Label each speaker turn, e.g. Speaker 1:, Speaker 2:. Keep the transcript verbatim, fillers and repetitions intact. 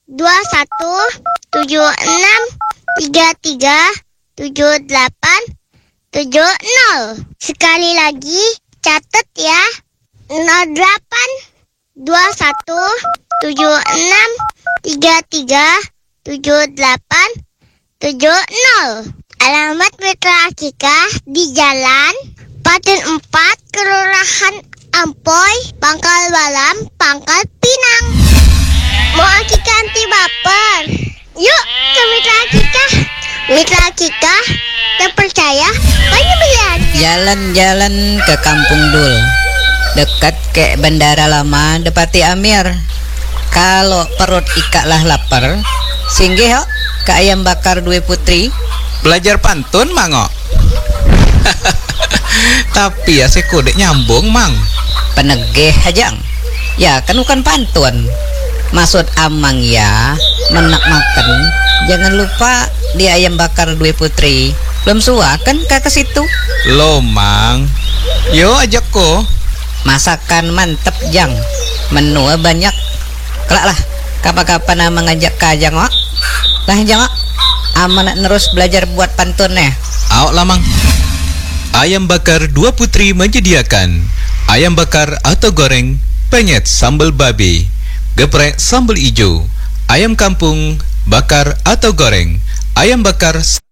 Speaker 1: dua satu tujuh enam tiga tiga tujuh delapan tujuh nol. Sekali lagi, catat ya. nol delapan dua satu tujuh enam tiga tiga tujuh delapan tujuh nol. Alamat Mitra Akikah di Jalan Paten empat, Kelurahan Ampoy, Pangkal Balam, Pangkal Pinang. Mau akikah anti baper? Yuk ke Mitra Akikah. Mitra Akikah terpercaya, banyak pilihan.
Speaker 2: Jalan-jalan ke Kampung Dul, dekat ke Bandara Lama, depati Amir. Kalau perut Ika lah lapar, singgih yuk ke Ayam Bakar Due Putri.
Speaker 3: Belajar pantun, Mango. Tapi ya sekudek nyambung, Mang.
Speaker 2: Penegeh hajang. Ya kan bukan pantun. Maksud Amang ya, menak makan. Jangan lupa di Ayam Bakar Due Putri. Belum suah kan ke situ?
Speaker 3: Lo, Mang. Yo ajak ko.
Speaker 2: Masakan mantep jang. Menu banyak. Kelak lah, kapan-kapan Amang ngajak ke ajang wak. Lah jang wak. Aman nak terus belajar buat pantun ya.
Speaker 3: Awak lamang. Ayam Bakar Dua Putri menyediakan ayam bakar atau goreng, penyet sambal babi, geprek sambal ijo, ayam kampung bakar atau goreng, ayam bakar